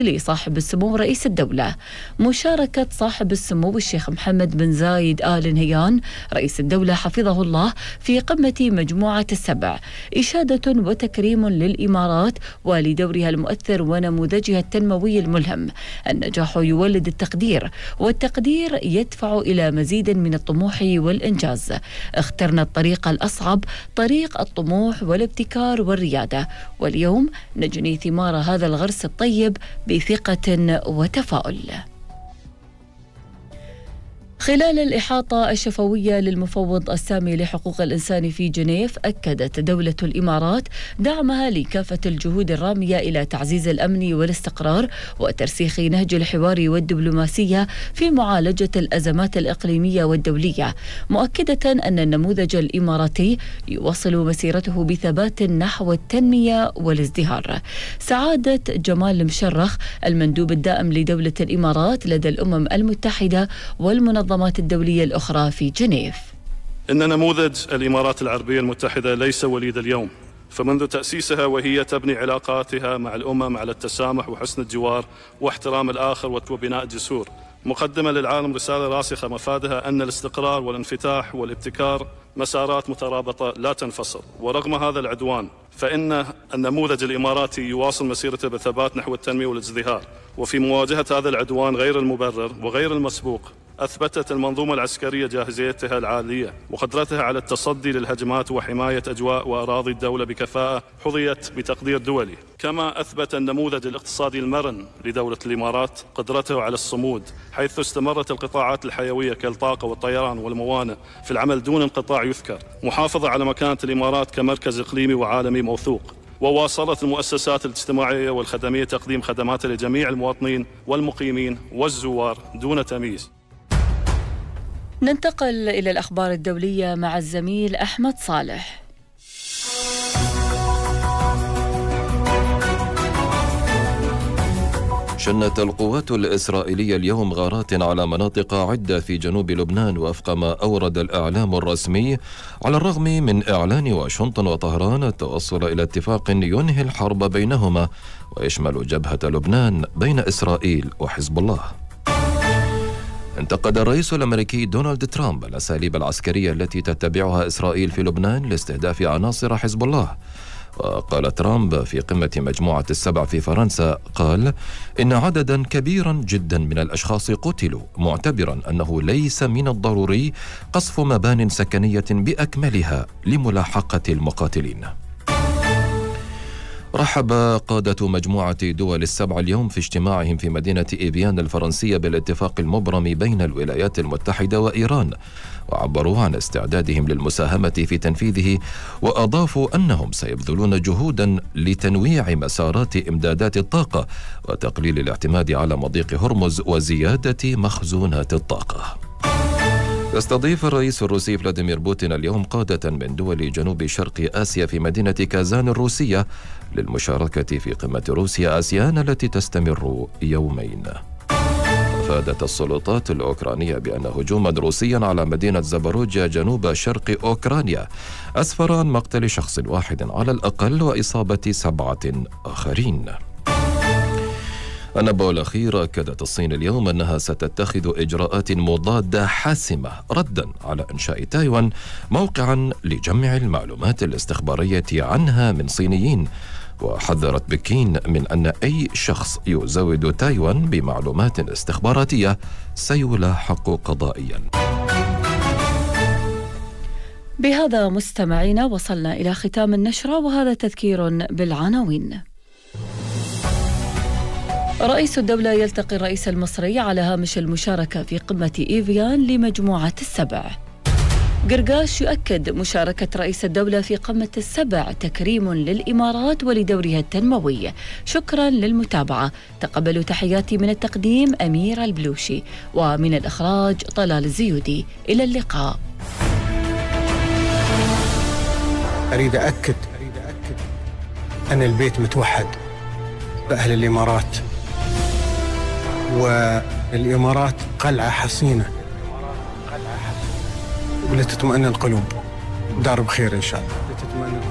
لصاحب السمو رئيس الدولة. مشاركة صاحب السمو الشيخ محمد بن زايد آل نهيان رئيس الدولة حفظه الله في قمة مجموعة السبع إشادة وتكريم للإمارات ولدورها المؤثر ونموذجها التنموي الملهم. النجاح يولد التقدير، والتقدير يدفع إلى مزيد من الطموح والإنجاز. اخترنا الطريق الأصعب، طريق الطموح والابتكار والريادة، واليوم نجني ثمار هذا الغرس الطيب بثقة وتفاؤل. خلال الإحاطة الشفوية للمفوض السامي لحقوق الإنسان في جنيف، أكدت دولة الإمارات دعمها لكافة الجهود الرامية إلى تعزيز الأمن والاستقرار وترسيخ نهج الحوار والدبلوماسية في معالجة الأزمات الإقليمية والدولية، مؤكدة أن النموذج الإماراتي يواصل مسيرته بثبات نحو التنمية والازدهار. سعادة جمال مشرخ المندوب الدائم لدولة الإمارات لدى الأمم المتحدة والمنظمات الدولية الأخرى في جنيف: إن نموذج الإمارات العربية المتحدة ليس وليد اليوم، فمنذ تأسيسها وهي تبني علاقاتها مع الأمم على التسامح وحسن الجوار واحترام الآخر وبناء جسور، مقدمة للعالم رسالة راسخة مفادها أن الاستقرار والانفتاح والابتكار مسارات مترابطة لا تنفصل. ورغم هذا العدوان فإن النموذج الإماراتي يواصل مسيرته بثبات نحو التنمية والازدهار. وفي مواجهة هذا العدوان غير المبرر وغير المسبوق، أثبتت المنظومة العسكرية جاهزيتها العالية وقدرتها على التصدي للهجمات وحماية أجواء وأراضي الدولة بكفاءة حظيت بتقدير دولي. كما أثبت النموذج الاقتصادي المرن لدولة الإمارات قدرته على الصمود، حيث استمرت القطاعات الحيوية كالطاقة والطيران والموانئ في العمل دون انقطاع يذكر، محافظة على مكانة الإمارات كمركز إقليمي وعالمي موثوق. وواصلت المؤسسات الاجتماعية والخدمية تقديم خدماتها لجميع المواطنين والمقيمين والزوار دون تمييز. ننتقل إلى الأخبار الدولية مع الزميل أحمد صالح. شنت القوات الإسرائيلية اليوم غارات على مناطق عدة في جنوب لبنان وفق ما أورد الإعلام الرسمي، على الرغم من إعلان واشنطن وطهران التوصل إلى اتفاق ينهي الحرب بينهما ويشمل جبهة لبنان بين إسرائيل وحزب الله. انتقد الرئيس الأمريكي دونالد ترامب الأساليب العسكرية التي تتبعها إسرائيل في لبنان لاستهداف عناصر حزب الله. وقال ترامب في قمة مجموعة السبع في فرنسا، قال إن عددا كبيرا جدا من الأشخاص قتلوا، معتبرا أنه ليس من الضروري قصف مبان سكنية بأكملها لملاحقة المقاتلين. رحب قادة مجموعة دول السبع اليوم في اجتماعهم في مدينة إيفيان الفرنسية بالاتفاق المبرم بين الولايات المتحدة وإيران، وعبروا عن استعدادهم للمساهمة في تنفيذه، وأضافوا أنهم سيبذلون جهودا لتنويع مسارات إمدادات الطاقة وتقليل الاعتماد على مضيق هرمز وزيادة مخزونات الطاقة. يستضيف الرئيس الروسي فلاديمير بوتين اليوم قادة من دول جنوب شرق آسيا في مدينة كازان الروسية للمشاركة في قمة روسيا آسيان التي تستمر يومين. أفادت السلطات الأوكرانية بأن هجوما روسيا على مدينة زاباروجيا جنوب شرق أوكرانيا أسفر عن مقتل شخص واحد على الأقل وإصابة 7 آخرين. النبأ الأخير: أكدت الصين اليوم أنها ستتخذ إجراءات مضادة حاسمة ردا على إنشاء تايوان موقعا لجمع المعلومات الاستخبارية عنها من صينيين، وحذرت بكين من أن أي شخص يزود تايوان بمعلومات استخباراتية سيلاحق قضائيا. بهذا مستمعينا وصلنا إلى ختام النشرة، وهذا تذكير بالعناوين. رئيس الدولة يلتقي الرئيس المصري على هامش المشاركة في قمة إيفيان لمجموعة السبع. قرقاش يؤكد مشاركة رئيس الدولة في قمة السبع تكريم للإمارات ولدورها التنموي. شكرا للمتابعة، تقبلوا تحياتي من التقديم أميرة البلوشي، ومن الإخراج طلال الزيودي. إلى اللقاء. أريد أكد أن البيت متوحد بأهل الإمارات، والإمارات قلعة حصينة ولتطمئن القلوب. دار بخير إن شاء الله.